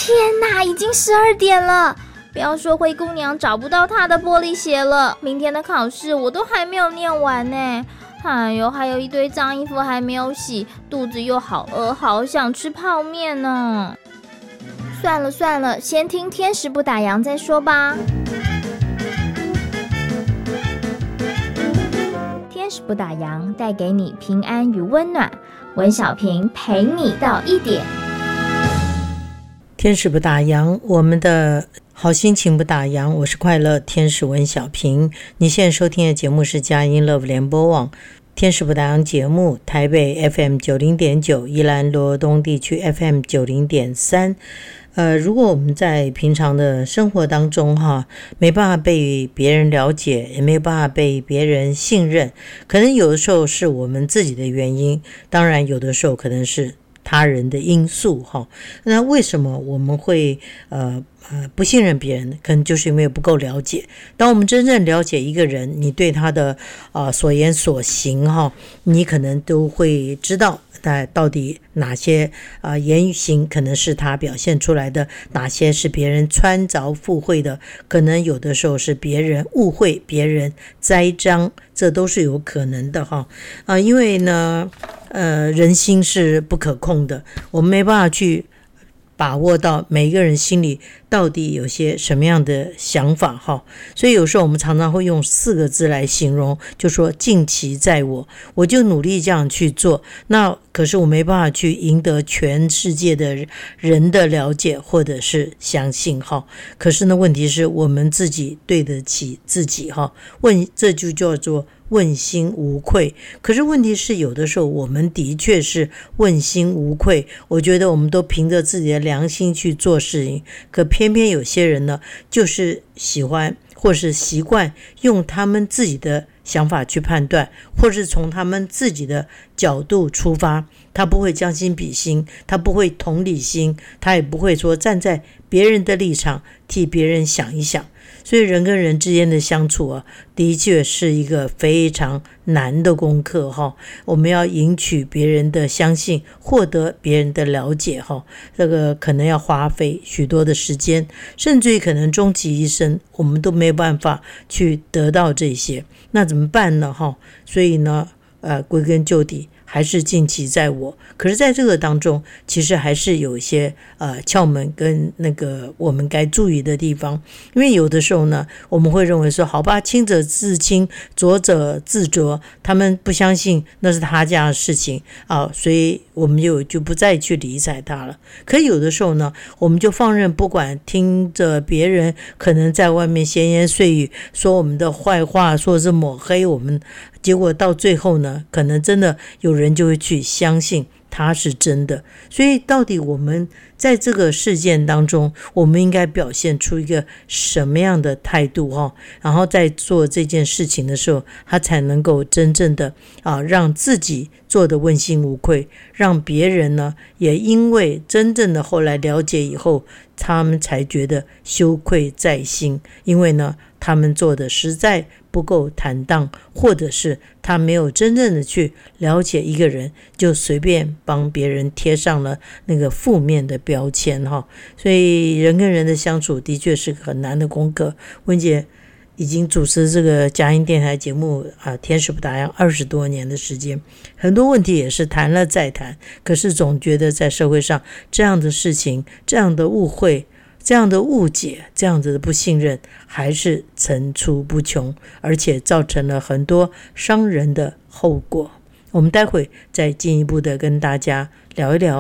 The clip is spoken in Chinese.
天哪，已经12点了！不要说灰姑娘找不到她的玻璃鞋了，明天的考试我都还没有念完呢。哎呦，还有一堆脏衣服还没有洗，肚子又好饿，好想吃泡面呢。算了，先听天使不打烊再说吧。天使不打烊，带给你平安与温暖。文小平陪你到1点。 天使不打烊，我们的好心情不打烊。我是快乐天使文小平。你现在收听的节目是佳音 Love 联播网天使不打烊节目，台北 FM 90.9，宜兰罗东地区 FM 90.3。如果我们在平常的生活当中没办法被别人了解，也没有办法被别人信任，可能有的时候是我们自己的原因，当然有的时候可能是他人的因素那为什么我们会不信任别人？可能就是因为不够了解。当我们真正了解一个人，你对他的所言所行你可能都会知道到底哪些言语行可能是他表现出来的，哪些是别人穿凿附会的，可能有的时候是别人误会，别人栽赃，这都是有可能的因为呢人心是不可控的，我们没办法去把握到每一个人心里到底有些什么样的想法所以有时候我们常常会用4个字来形容，就说尽其在我就努力这样去做，那可是我没办法去赢得全世界的人的了解或者是相信可是呢问题是我们自己对得起自己这就叫做问心无愧。可是问题是有的时候我们的确是问心无愧，我觉得我们都凭着自己的良心去做事情，可偏偏有些人呢就是喜欢或是习惯用他们自己的想法去判断，或是从他们自己的角度出发，他不会将心比心，他不会同理心，他也不会说站在别人的立场替别人想一想。所以人跟人之间的相处的确是一个非常难的功课我们要赢取别人的相信，获得别人的了解这个可能要花费许多的时间，甚至于可能终其一生我们都没有办法去得到这些，那怎么办呢所以呢归根究底还是尽其在我。可是在这个当中其实还是有一些窍门跟那个我们该注意的地方。因为有的时候呢我们会认为说好吧，清者自清，浊者自浊，他们不相信那是他家的事情所以我们就不再去理睬他了。可有的时候呢我们就放任不管，听着别人可能在外面闲言碎语，说我们的坏话，说是抹黑我们，结果到最后呢可能真的有人就会去相信它是真的。所以到底我们在这个事件当中我们应该表现出一个什么样的态度然后在做这件事情的时候他才能够真正的让自己做得问心无愧，让别人呢也因为真正的后来了解以后，他们才觉得羞愧在心，因为呢他们做的实在不够坦荡，或者是他没有真正的去了解一个人，就随便帮别人贴上了那个负面的标签所以人跟人的相处的确是个很难的功课。温姐已经主持这个佳音电台节目天使不打烊20多年的时间，很多问题也是谈了再谈，可是总觉得在社会上这样的事情，这样的误会，这样的误解，这样子的不信任还是层出不穷，而且造成了很多伤人的后果。我们待会再进一步的跟大家聊一聊